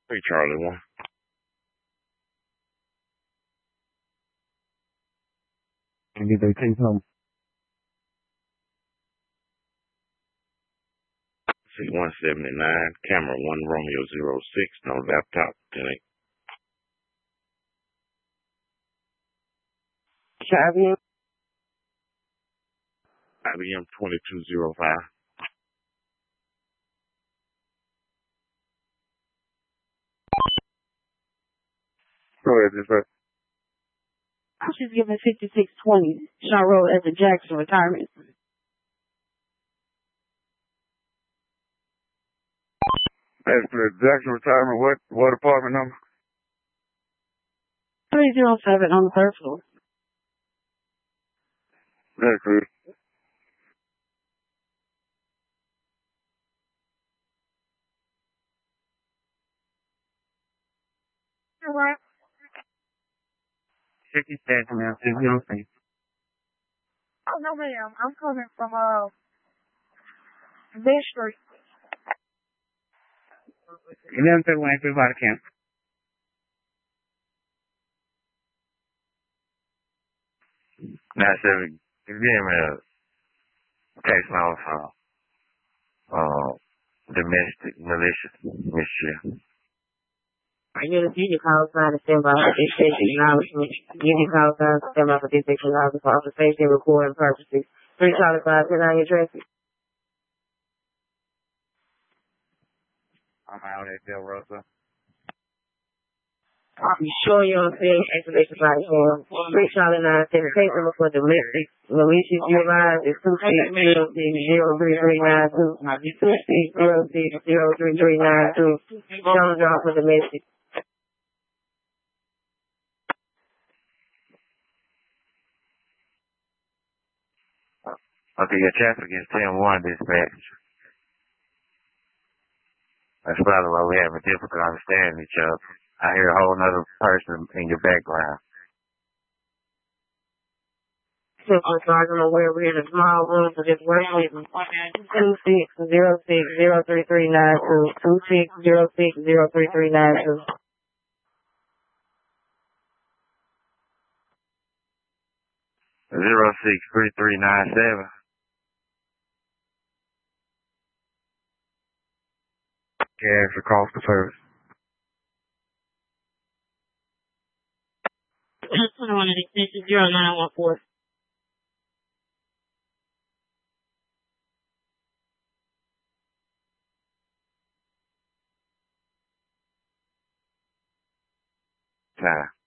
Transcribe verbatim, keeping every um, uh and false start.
Hey, Charlie one. Did they take home? C one seventy-nine, camera one Romeo zero six, no laptop, Lieutenant. I B M? I B M twenty-two oh five. Go ahead, dispatch. She's given fifty-six twenty Shaw Road at the Jackson retirement. That's the Jackson retirement. What what apartment number? three oh seven on the third floor. That's good. All right. fifty-six, ma'am. zero six. Oh, no, ma'am. I'm coming from, uh, Bench Street. eleven thirty-one, through body camp. nine seven, give me a case number for uh, domestic malicious mischief. I get a unit call sign to stand by for district acknowledgement. Unit call sign to stand by for district acknowledgement for officer safety and recording purposes. Three Charlie five, ten on your traffic. I'm out at Del Rosa. You sure you don't see activation right here? Three Charlie nine, seven, take number for domestic malicious utilize is two six zero six zero three three nine two. Two six zero six zero three three nine two. Charlie drop for domestic. Okay, your traffic is ten one, dispatch. That's probably why we're having difficulty understanding each other. I hear a whole other person in your background. So I don't know where we're in a small room, so just work with me. Two six zero six zero three three nine two. Two six zero six zero three three nine two. Zero six three three nine seven. Cash or cost of service. twenty-one extension zero nine one four. Time.